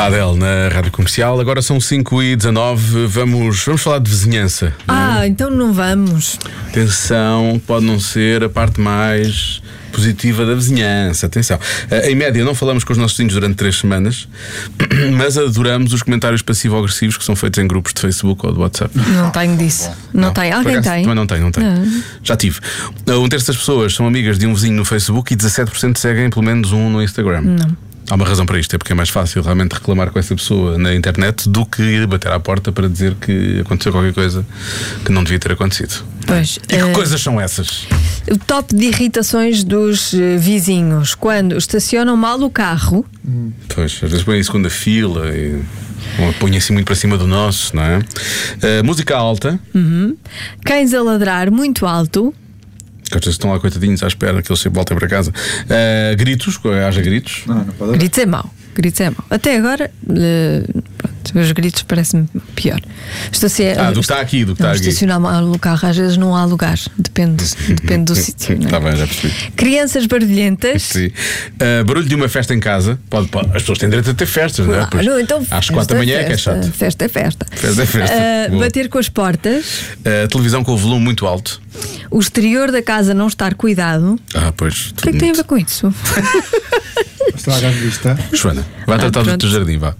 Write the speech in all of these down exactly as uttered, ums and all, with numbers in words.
Adele na Rádio Comercial. Agora são cinco e dezanove. Vamos, vamos falar de vizinhança. Ah, é? Então não vamos. Atenção, pode não ser a parte mais positiva da vizinhança. Atenção. Em média, não falamos com os nossos vizinhos durante três semanas, mas adoramos os comentários passivo-agressivos que são feitos em grupos de Facebook ou de WhatsApp. Não tenho disso. Não, não tem. Alguém tem? Também não tenho, não tenho. Não. Já tive. Um terço das pessoas são amigas de um vizinho no Facebook e dezassete por cento seguem pelo menos um no Instagram. Não. Há uma razão para isto, é porque é mais fácil realmente reclamar com essa pessoa na internet do que ir bater à porta para dizer que aconteceu qualquer coisa que não devia ter acontecido. Pois, e que uh, coisas são essas? O top de irritações dos uh, vizinhos: quando estacionam mal o carro. Hum. Pois, às vezes põem em segunda fila e põem assim muito para cima do nosso, não é? Uh, música alta. Uhum. Cães a ladrar muito alto. Que vocês estão lá coitadinhos à espera que eles se voltem para casa. Uh, gritos, haja gritos. Não, não pode haver. Gritos é mau. Gritos é mau. Até agora, uh, pronto, os gritos parecem-me pior. Estou a ser, ah, do que está aqui, do que está aqui. Estacionar mal o carro, às vezes não há lugar. Depende, depende do sítio. Está bem, já percebi. Crianças barulhentas. Sim. Uh, barulho de uma festa em casa. Pode, pode, as pessoas têm direito a ter festas, claro, não é? Pois, não, então, às quatro da manhã é que é chato. Festa é festa. Festa é festa. Uh, bater com as portas. Uh, televisão com o volume muito alto. O exterior da casa não estar cuidado. Ah, pois. O que é que tem a ver com isso? Estragar a vista. Joana, vai ah, tratar pronto. do teu jardim, vá.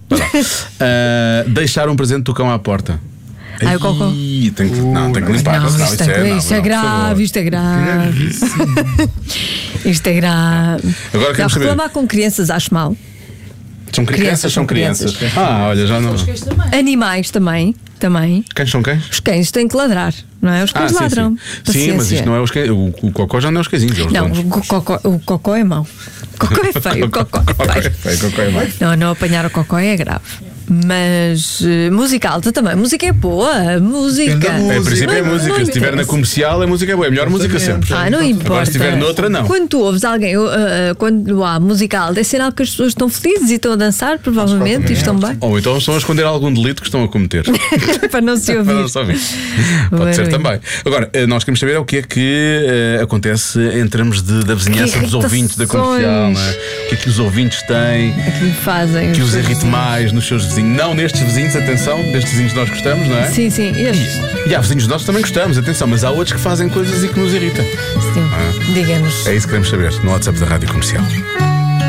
uh, deixar um presente do cão à porta. Ah, eu cocô. Ih, tem que, não, tem que limpar. Não, não, isto, é, não, isto é não, grave, isto é grave. Isto é grave. Agora queremos saber. Reclamar com crianças acho mal. São crianças, são crianças. crianças. Ah, olha, já não. Animais também, também. Cães são cães? Os cães têm que ladrar, não é? Os cães ah, ladram. Sim, sim. sim, mas isto não é os cães. O, o cocó já não é os cãezinhos. É os não, o cocó, o cocó é mau. O cocó é feio. O cocó é feio. Cocó é mau. Não, não apanhar o cocó é grave. Mas uh, música alta também. Música é boa. Música. Em princípio é música. Se estiver na comercial, a música é boa. É a melhor música sempre. Ah, não importa. Agora, se estiver noutra, não. Quando tu ouves alguém, uh, uh, quando há música alta, é sinal que as pessoas estão felizes e estão a dançar, provavelmente, e estão bem. Ou então estão a esconder algum delito que estão a cometer. Para não se ouvir. Para não se ouvir. Pode Boa ser também. Agora, nós queremos saber o que é que uh, acontece em termos de, da vizinhança dos ouvintes da comercial, não é? O que é que os ouvintes têm que fazem que os irrite mais nos seus vizinhos. Não nestes vizinhos, atenção, destes vizinhos que nós gostamos, não é? Sim, sim. E, e há vizinhos nossos que também gostamos, atenção, mas há outros que fazem coisas e que nos irritam. Sim, ah, diga-nos. É isso que queremos saber no WhatsApp da Rádio Comercial.